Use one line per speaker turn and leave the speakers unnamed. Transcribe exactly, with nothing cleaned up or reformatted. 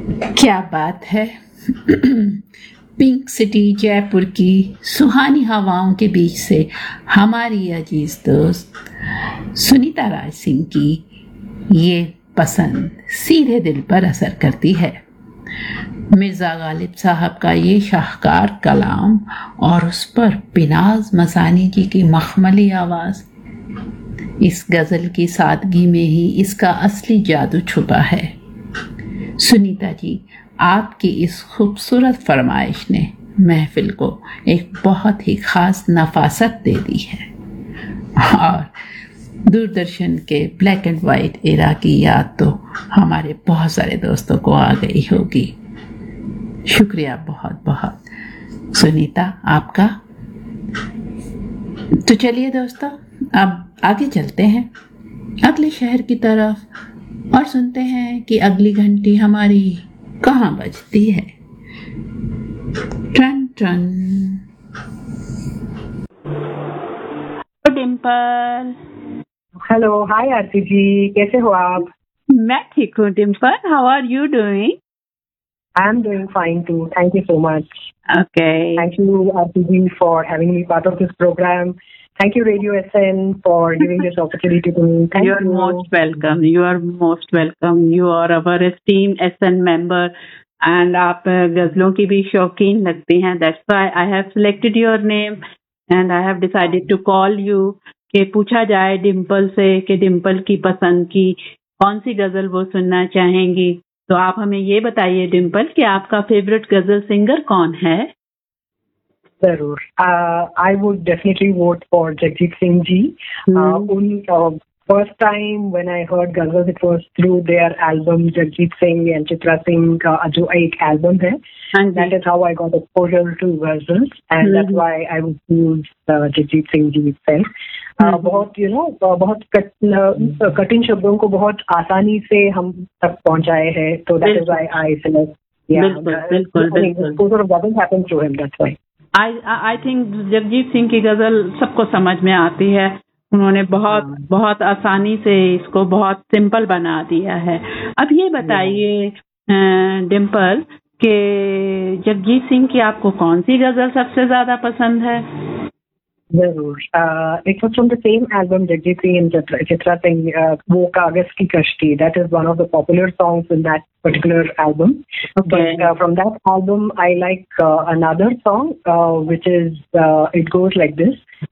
क्या बात है। पिंक सिटी जयपुर की सुहानी हवाओं के बीच से हमारी अजीज दोस्त सुनीता राज सिंह की ये पसंद सीधे दिल पर असर करती है। मिर्ज़ा गालिब साहब का ये शाहकार कलाम और उस पर बिनाज मसानी जी की मखमली आवाज़, इस गज़ल की सादगी में ही इसका असली जादू छुपा है। सुनीता जी, आपकी इस खूबसूरत फरमाइश ने महफिल को एक बहुत ही ख़ास नफासत दे दी है और दूरदर्शन के ब्लैक एंड वाइट एरा की याद तो हमारे बहुत सारे दोस्तों को आ गई होगी। शुक्रिया बहुत बहुत सुनीता आपका। तो चलिए दोस्तों, अब आगे चलते हैं अगले शहर की तरफ और सुनते हैं कि अगली घंटी हमारी कहाँ बजती है। Turn turn.
डिम्पल।
हेलो, हाय आरती जी, कैसे हो आप?
मैं ठीक हूँ Dimple, how are you doing?
I am doing fine to, thank you so much.
Okay,
thank you Aarti ji for having me part of this programme. Thank you Radio S N for giving this opportunity to me. Thank
you are
you.
most welcome. You are most welcome. You are our esteemed S N member and आप गजलों की भी शौकीन लगती हैं. That's why I have selected your name and I have decided to call you कि पूछा जाए डिम्पल से कि डिम्पल की पसंद की कौन सी गजल वो सुनना चाहेंगी. तो आप हमें ये बताइए डिम्पल कि आपका फेवरेट गजल सिंगर कौन है?
जरूर. I would definitely vote for Jagjit Singh ji. उन first time when I heard ghazals it was through their album Jagjit Singh and Chitra Singh का जो एक एल्बम है. That is how I got exposure to ghazals and that's why I would choose Jagjit Singh ji itself. बहुत you know बहुत कठिन शब्दों को बहुत आसानी से हम तक पहुंचाए हैं. तो that is why I select.
बिल्कुल बिल्कुल. आई आई थिंक जगजीत सिंह की गजल सबको समझ में आती है. उन्होंने बहुत हाँ. बहुत आसानी से इसको बहुत सिंपल बना दिया है. अब ये बताइए डिम्पल कि जगजीत सिंह की आपको कौन सी गजल सबसे ज्यादा पसंद है?
जरूर. It was from the same album Jagjit Singh and Chitra Singh, वो कागज की कश्ती. That is one of the popular songs in that particular album.
Okay.
But uh, from that album I like uh, another song uh, which is uh, it goes like this.